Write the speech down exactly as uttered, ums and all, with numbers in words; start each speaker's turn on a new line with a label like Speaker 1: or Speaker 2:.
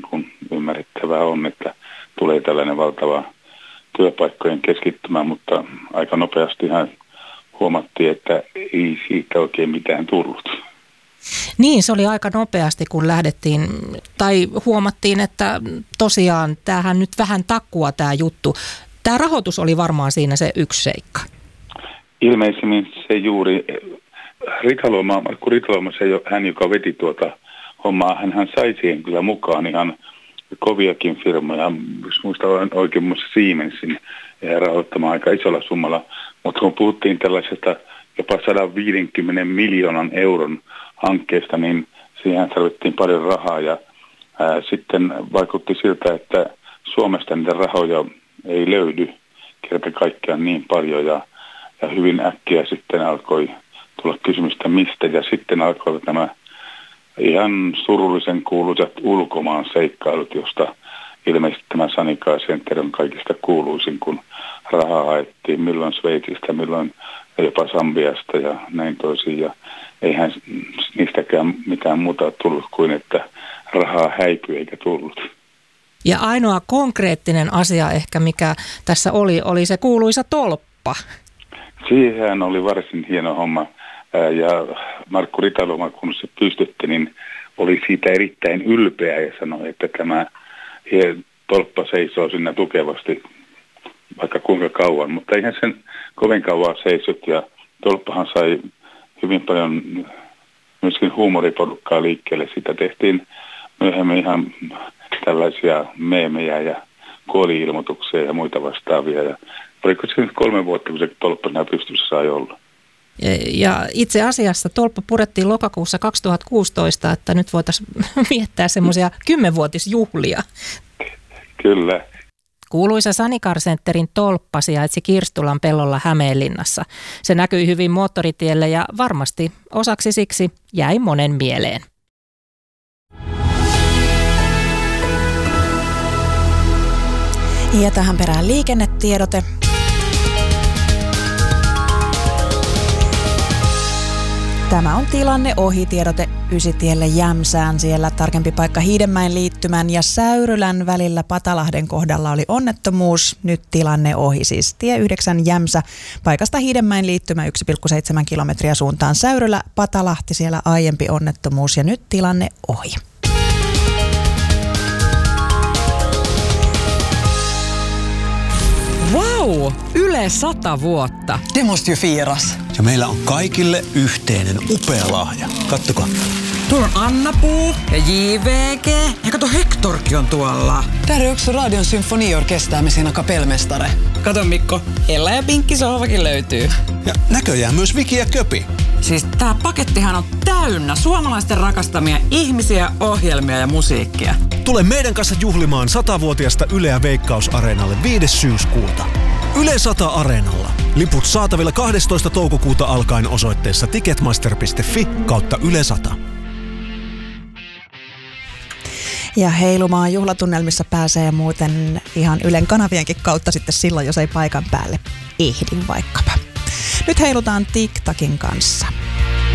Speaker 1: niin kuin ymmärrettävää on, että tulee tällainen valtava työpaikkojen keskittymä, mutta aika nopeastihan huomattiin, että ei siitä oikein mitään tullut.
Speaker 2: Niin, se oli aika nopeasti, kun lähdettiin, tai huomattiin, että tosiaan tämähän nyt vähän takkua tämä juttu. Tämä rahoitus oli varmaan siinä se yksi seikka.
Speaker 1: Ilmeisimmin se juuri, Ritaluoma, Markku Ritaluoma, se hän joka veti tuota hommaa, hän sai siihen kyllä mukaan ihan koviakin firmoja, jos muistan oikein muista Siemensin rahoittamaan aika isolla summalla, mutta kun puhuttiin tällaisesta jopa sata viisikymmentä miljoonan euron hankkeesta, niin siihen tarvittiin paljon rahaa ja ää, sitten vaikutti siltä, että Suomesta niitä rahoja ei löydy kerta kaikkiaan niin paljon ja, ja hyvin äkkiä sitten alkoi tulla kysymystä mistä ja sitten alkoi tämä ihan surullisen kuuluisat ulkomaan seikkailut, josta ilmeisesti tämä Sanikaa Center on kaikista kuuluisin, kun rahaa haettiin milloin Sveitsistä, milloin jopa Sambiasta ja näin toisin. Ja eihän niistäkään mitään muuta tullut kuin, että rahaa häipyi eikä tullut.
Speaker 2: Ja ainoa konkreettinen asia ehkä, mikä tässä oli, oli se kuuluisa tolppa.
Speaker 1: Siihen oli varsin hieno homma. Ja Markku Ritaluoma, kun se pystytti, niin oli siitä erittäin ylpeä ja sanoi, että tämä tolppa seisoo sinne tukevasti vaikka kuinka kauan. Mutta eihän sen kovin kauan seisot ja tolppahan sai hyvin paljon myöskin huumoriporukkaa liikkeelle. Sitä tehtiin myöhemmin ihan tällaisia meemejä ja kuoli-ilmoituksia ja muita vastaavia. Ja oliko se nyt kolme vuotta, kun se tolppa siinä pystyssä sai olla?
Speaker 2: Ja itse asiassa tolppa purettiin lokakuussa kaksituhattakuusitoista, että nyt voitaisiin viettää semmoisia kymmenvuotisjuhlia.
Speaker 1: Kyllä.
Speaker 2: Kuuluisa Sanikaa Centerin tolppa sijaitsi Kirstulan pellolla Hämeenlinnassa. Se näkyi hyvin moottoritielle ja varmasti osaksi siksi jäi monen mieleen.
Speaker 3: Ja tähän perään liikennetiedote. Tämä on tilanne ohitiedote Ysitielle Jämsään. Siellä tarkempi paikka Hiidenmäen liittymän ja Säyrylän välillä Patalahden kohdalla oli onnettomuus. Nyt tilanne ohi, siis tie yhdeksän Jämsä. Paikasta Hiidenmäen liittymä yksi pilkku seitsemän kilometriä suuntaan Säyrylä, Patalahti, siellä aiempi onnettomuus ja nyt tilanne ohi.
Speaker 4: Wow! Yle sata vuotta.
Speaker 5: Det måste ju firas.
Speaker 6: Ja meillä on kaikille yhteinen upea lahja. Kattokaa.
Speaker 5: Tuolla on Anna-Puu ja J V G. Ja kato, Hectorkin on tuolla. Täällä on yksi Radion symfoniorkestää med sina kapellmästare. Kato Mikko, Ella ja Pinkki sohvakin löytyy.
Speaker 6: Ja näköjään myös Viki ja Köpi.
Speaker 5: Siis tää pakettihan on täynnä suomalaisten rakastamia ihmisiä, ohjelmia ja musiikkia.
Speaker 6: Tule meidän kanssa juhlimaan satavuotiasta Yleä Veikkaus-areenalle viides syyskuuta. Yle sata Areenalla. Liput saatavilla kahdestoista toukokuuta alkaen osoitteessa ticketmaster piste fi kautta Yle sata.
Speaker 3: Ja heilumaan juhlatunnelmissa pääsee muuten ihan Ylen kanavienkin kautta sitten silloin, jos ei paikan päälle ehdi vaikkapa. Nyt heilutaan TikTokin kanssa.